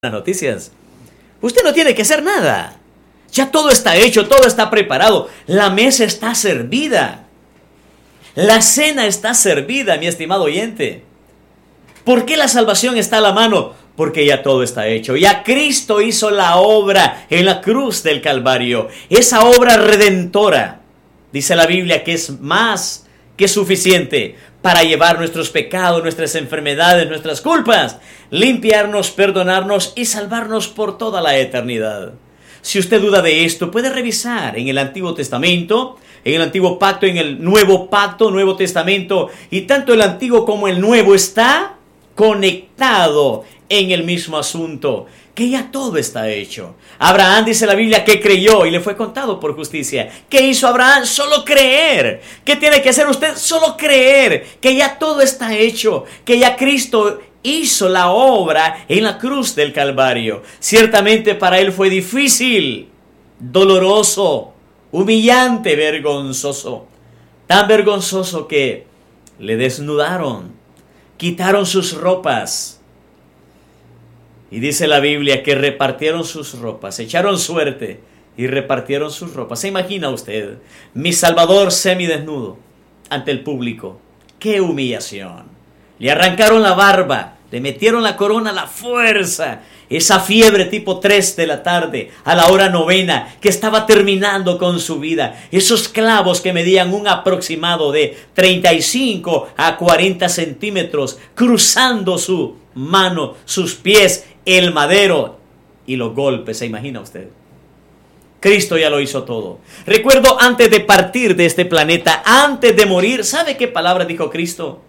Las noticias. Usted no tiene que hacer nada. Ya todo está hecho, todo está preparado. La mesa está servida. La cena está servida, mi estimado oyente. ¿Por qué la salvación está a la mano? Porque ya todo está hecho. Ya Cristo hizo la obra en la cruz del Calvario. Esa obra redentora, dice la Biblia, que es más que suficiente para llevar nuestros pecados, nuestras enfermedades, nuestras culpas, limpiarnos, perdonarnos y salvarnos por toda la eternidad. Si usted duda de esto, puede revisar en el Antiguo Testamento, en el Antiguo Pacto, en el Nuevo Pacto, Nuevo Testamento, y tanto el Antiguo como el Nuevo está conectado en el mismo asunto, que ya todo está hecho. Abraham, dice la Biblia, que creyó y le fue contado por justicia. ¿Qué hizo Abraham? Solo creer. ¿Qué tiene que hacer usted? Solo creer que ya todo está hecho, que ya Cristo hizo la obra en la cruz del Calvario. Ciertamente para él fue difícil, doloroso, humillante, vergonzoso. Tan vergonzoso que le desnudaron, quitaron sus ropas. Y dice la Biblia que repartieron sus ropas, echaron suerte y repartieron sus ropas. ¿Se imagina usted? Mi Salvador semidesnudo ante el público. ¡Qué humillación! Le arrancaron la barba, le metieron la corona a la fuerza. Esa fiebre tipo 3 de la tarde, a la hora 9, que estaba terminando con su vida. Esos clavos que medían un aproximado de 35 a 40 centímetros, cruzando su mano, sus pies, el madero y los golpes. ¿Se imagina usted? Cristo ya lo hizo todo. Recuerdo antes de partir de este planeta, antes de morir, ¿sabe qué palabra dijo Cristo?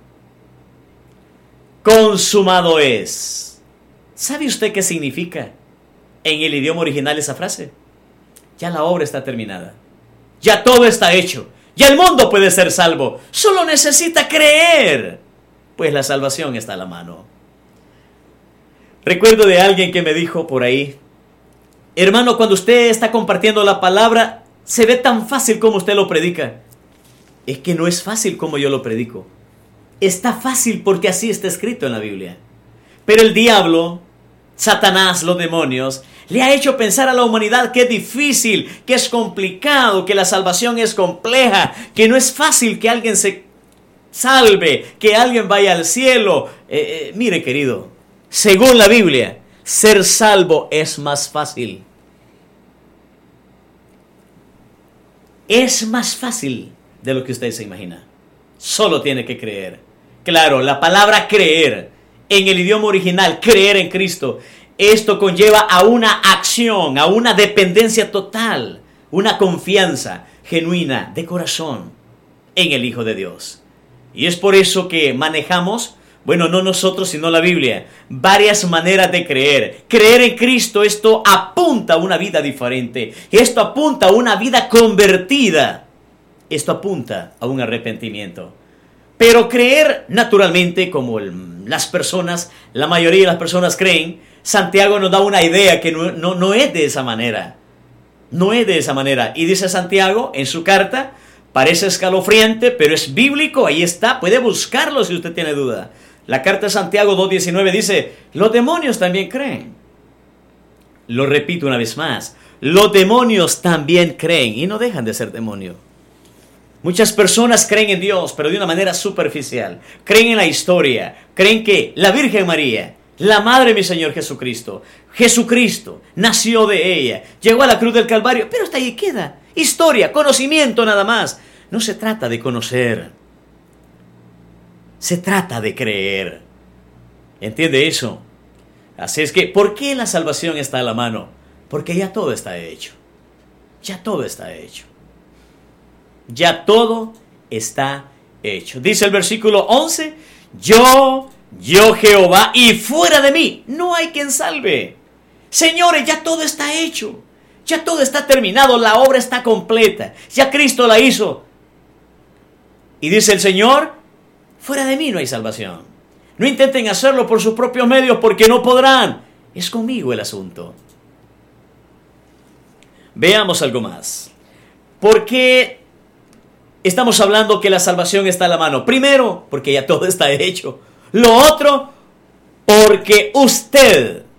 Consumado es. ¿Sabe usted qué significa en el idioma original esa frase? Ya la obra está terminada. Ya todo está hecho. Ya el mundo puede ser salvo. Solo necesita creer. Pues la salvación está a la mano. Recuerdo de alguien que me dijo por ahí: hermano, cuando usted está compartiendo la palabra, se ve tan fácil como usted lo predica. Es que no es fácil como yo lo predico. Está fácil porque así está escrito en la Biblia. Pero el diablo, Satanás, los demonios, le ha hecho pensar a la humanidad que es difícil, que es complicado, que la salvación es compleja, que no es fácil que alguien se salve, que alguien vaya al cielo. Mire, querido, según la Biblia, ser salvo es más fácil. Es más fácil de lo que usted se imagina. Solo tiene que creer. Claro, la palabra creer, en el idioma original, creer en Cristo, esto conlleva a una acción, a una dependencia total, una confianza genuina de corazón en el Hijo de Dios. Y es por eso que manejamos, bueno, no nosotros, sino la Biblia, varias maneras de creer. Creer en Cristo, esto apunta a una vida diferente. Esto apunta a una vida convertida. Esto apunta a un arrepentimiento. Pero creer naturalmente, como las personas, la mayoría de las personas creen, Santiago nos da una idea que no es de esa manera. No es de esa manera. Y dice Santiago en su carta, parece escalofriante, pero es bíblico, ahí está, puede buscarlo si usted tiene duda. La carta de Santiago 2:19 dice: los demonios también creen. Lo repito una vez más, los demonios también creen y no dejan de ser demonios. Muchas personas creen en Dios, pero de una manera superficial. Creen en la historia, creen que la Virgen María, la madre de mi Señor Jesucristo, nació de ella, llegó a la cruz del Calvario, pero hasta ahí queda. Historia, conocimiento nada más. No se trata de conocer. Se trata de creer. ¿Entiende eso? Así es que, ¿por qué la salvación está a la mano? Porque ya todo está hecho. Ya todo está hecho. Ya todo está hecho. Dice el versículo 11, yo Jehová, y fuera de mí no hay quien salve. Señores, ya todo está hecho. Ya todo está terminado, la obra está completa. Ya Cristo la hizo. Y dice el Señor, fuera de mí no hay salvación. No intenten hacerlo por sus propios medios porque no podrán. Es conmigo el asunto. Veamos algo más. ¿Por qué estamos hablando que la salvación está a la mano? Primero, porque ya todo está hecho. Lo otro, porque usted